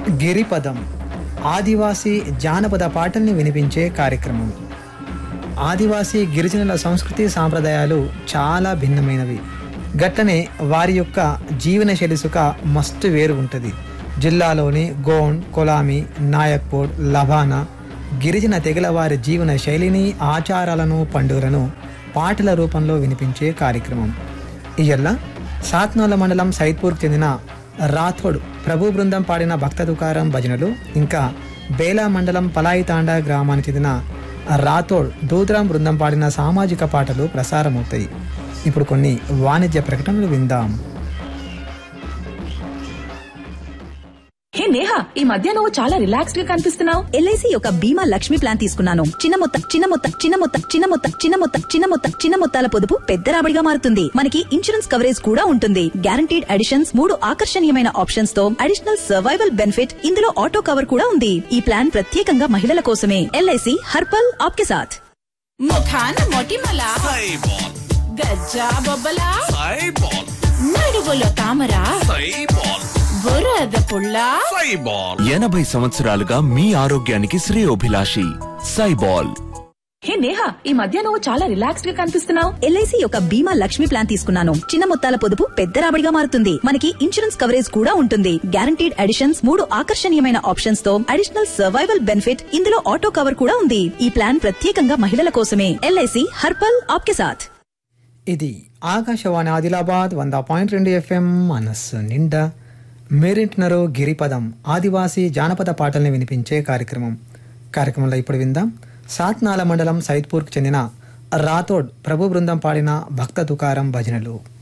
గిరిపదం ఆదివాసీ జానపద పాటల్ని వినిపించే కార్యక్రమం. ఆదివాసీ గిరిజనుల సంస్కృతి సాంప్రదాయాలు చాలా భిన్నమైనవి. గట్టనే వారి యొక్క జీవన శైలిసుక మస్తు వేరు ఉంటుంది. జిల్లాలోని గోండ్, కొలామి, నాయక్పూర్, లబానా గిరిజన తెగల వారి జీవన శైలిని, ఆచారాలను, పండుగలను పాటల రూపంలో వినిపించే కార్యక్రమం. ఇయల్ల సాత్నాల మండలం సైద్పూర్కు చెందిన రాథోడ్ ప్రభు బృందం పాడిన భక్త తుకారం భజనలు, ఇంకా బేలా మండలం పలాయితాండా గ్రామానికి చెందిన రాథోడ్ దూద్రాం బృందం పాడిన సామాజిక పాటలు ప్రసారమవుతాయి. ఇప్పుడు కొన్ని వాణిజ్య ప్రకటనలు విందాం. హే నేహా, ఈ మధ్య నువ్వు చాలా రిలాక్స్డ్ గా కనిపిస్తున్నావు. ఎల్ఐసి యొక్క బీమా లక్ష్మి ప్లాన్ తీసుకున్నాను. చిన్న మొత్తాల పొదుపు పెద్ద రాబడిగా మారుతుంది. మనకి ఇన్సూరెన్స్ కవరేజ్ కూడా ఉంటుంది. గ్యారంటీడ్ అడిషన్స్, 3 ఆకర్షణీయమైన ఆప్షన్స్ తో అడిషనల్ సర్వైవల్ బెనిఫిట్, ఇందులో ఆటో కవర్ కూడా ఉంది. ఈ ప్లాన్ ప్రత్యేకంగా మహిళల కోసమే. ఎల్ఐసి హర్పల్ ఆప్కే సాథ్. ముఖాన మొటిమల గజ్జా బొబ్బల నడుగులో తామర బురద పుల్ల 80 సంవత్సరాలుగా మీ ఆరోగ్యానికి శ్రేయోభిలాషి సైబాల్. హే నేహా, ఈ మధ్య నువ్వు చాలా రిలాక్స్డ్ గా కనిపిస్తున్నావు. ఎల్ఐసి యొక్క బీమా లక్ష్మి ప్లాన్ తీసుకున్నాను. చిన్న మొత్తాల పొదుపు పెద్ద రాబడిగా మారుతుంది. మనకి ఇన్సూరెన్స్ కవరేజ్ కూడా ఉంటుంది. గ్యారంటీడ్ అడిషన్స్, 3 ఆకర్షణీయమైన ఆప్షన్స్ తో అడిషనల్ సర్వైవల్ బెనిఫిట్, ఇందులో ఆటో కవర్ కూడా ఉంది. ఈ ప్లాన్ ప్రత్యేకంగా మహిళల కోసమే. ఎల్ఐసి హర్పల్ ఆప్కే సాథ్. ఇది ఆకాశవాణి ఆదిలాబాద్ 100.2 FM మనస్సు నిండా. మీరింటున్నారు గిరిపదం ఆదివాసీ జానపద పాటల్ని వినిపించే కార్యక్రమంలో ఇప్పుడు విందాం. సాత్నాల మండలం సైద్పూర్కు చెందిన రాథోడ్ ప్రభు బృందం పాడిన భక్త తుకారం భజనలు.